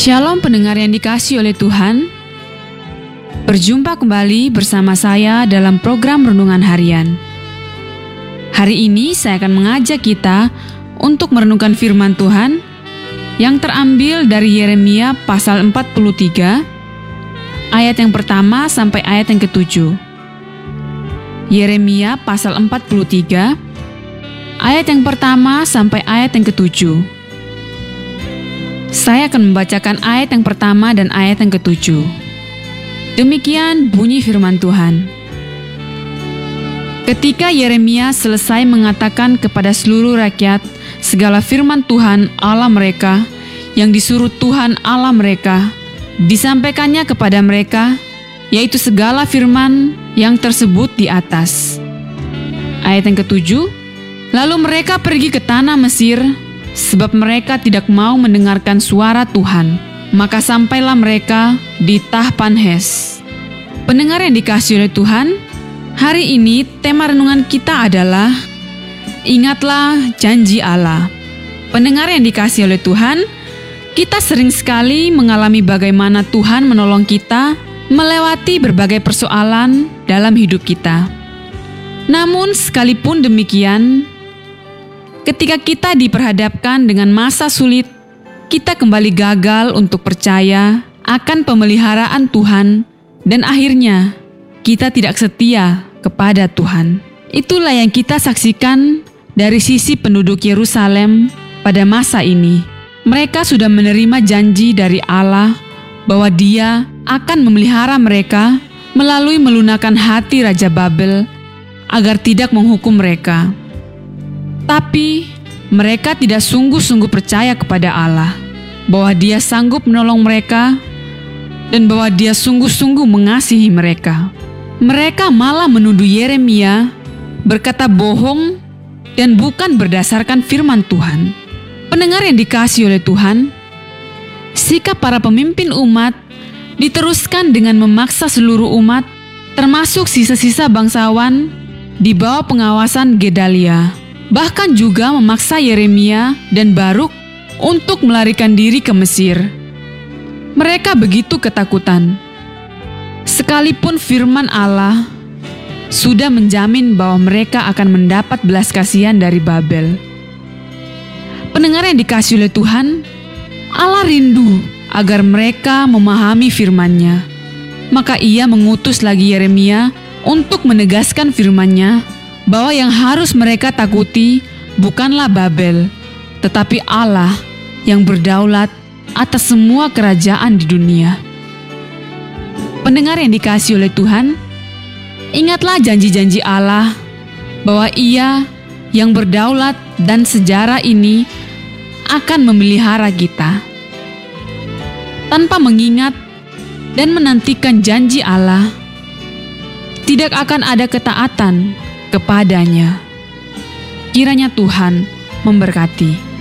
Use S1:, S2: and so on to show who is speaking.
S1: Shalom pendengar yang dikasihi oleh Tuhan. Berjumpa kembali bersama saya dalam program Renungan Harian. Hari ini saya akan mengajak kita untuk merenungkan firman Tuhan yang terambil dari Yeremia pasal 43, ayat yang pertama sampai ayat yang ke-7. Yeremia pasal 43, ayat yang pertama sampai ayat yang ke-7. Saya akan membacakan ayat yang pertama dan ayat yang ke-7. Demikian bunyi firman Tuhan. Ketika Yeremia selesai mengatakan kepada seluruh rakyat segala firman Tuhan Allah mereka yang disuruh Tuhan Allah mereka, disampaikannya kepada mereka, yaitu segala firman yang tersebut di atas. Ayat yang ke-7, lalu mereka pergi ke tanah Mesir, sebab mereka tidak mau mendengarkan suara Tuhan. Maka sampailah mereka di Tahpanhes. Pendengar yang dikasihi oleh Tuhan, hari ini tema renungan kita adalah Ingatlah janji Allah. Pendengar yang dikasihi oleh Tuhan, kita sering sekali mengalami bagaimana Tuhan menolong kita melewati berbagai persoalan dalam hidup kita. Namun sekalipun demikian, ketika kita diperhadapkan dengan masa sulit, kita kembali gagal untuk percaya akan pemeliharaan Tuhan dan akhirnya kita tidak setia kepada Tuhan. Itulah yang kita saksikan dari sisi penduduk Yerusalem pada masa ini. Mereka sudah menerima janji dari Allah bahwa Dia akan memelihara mereka melalui melunakkan hati Raja Babel agar tidak menghukum mereka. Tapi mereka tidak sungguh-sungguh percaya kepada Allah, bahwa Dia sanggup menolong mereka dan bahwa Dia sungguh-sungguh mengasihi mereka. Mereka malah menuduh Yeremia berkata bohong dan bukan berdasarkan firman Tuhan. Pendengar yang dikasihi oleh Tuhan, sikap para pemimpin umat diteruskan dengan memaksa seluruh umat, termasuk sisa-sisa bangsawan, di bawah pengawasan Gedalia. Bahkan juga memaksa Yeremia dan Baruk untuk melarikan diri ke Mesir. Mereka begitu ketakutan. Sekalipun firman Allah sudah menjamin bahwa mereka akan mendapat belas kasihan dari Babel. Pendengar yang dikasihi oleh Tuhan, Allah rindu agar mereka memahami firman-Nya. Maka Ia mengutus lagi Yeremia untuk menegaskan firman-Nya bahwa yang harus mereka takuti bukanlah Babel, tetapi Allah yang berdaulat atas semua kerajaan di dunia. Pendengar yang dikasihi oleh Tuhan, ingatlah janji-janji Allah bahwa Ia yang berdaulat dan sejarah ini akan memelihara kita. Tanpa mengingat dan menantikan janji Allah, tidak akan ada ketaatan kepadanya. Kiranya Tuhan memberkati.